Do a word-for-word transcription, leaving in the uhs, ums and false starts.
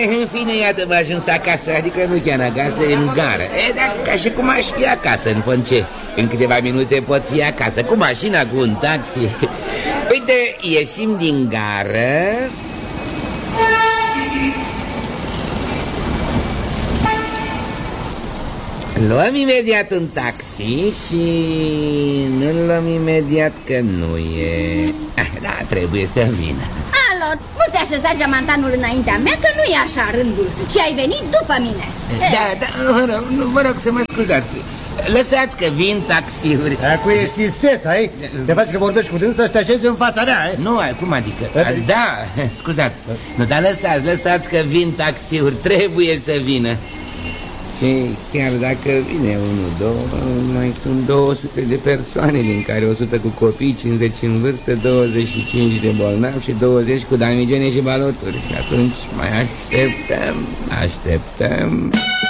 în fine, iată, m-a ajuns acasă, adică nu chiar acasă, în gară. E, dar ca și cum aș fi acasă, în fond, ce? În câteva minute pot fi acasă, cu mașina, cu un taxi. Uite, ieșim din gară. Luăm imediat un taxi și nu luăm imediat că nu e... Ah, da, trebuie să vină. Alo, nu te așeza geamantanul înaintea mea, că nu e așa rândul. Și ai venit după mine. Da, da, vă rog, vă rog să mă scuzați. Lăsați că vin taxiuri. Acum ești isteț, ai? Te faci că vorbești cu dânsa și te așezi în fața mea, ai? Nu, cum adică? Da, scuzați. Nu, dar lăsați, lăsați că vin taxiuri. Trebuie să vină. Și chiar dacă vine unul, două, mai sunt două sute de persoane, din care o sută cu copii, cincizeci în vârstă, douăzeci și cinci de bolnavi și douăzeci cu damigene și baloturi. Și atunci mai așteptăm, așteptăm...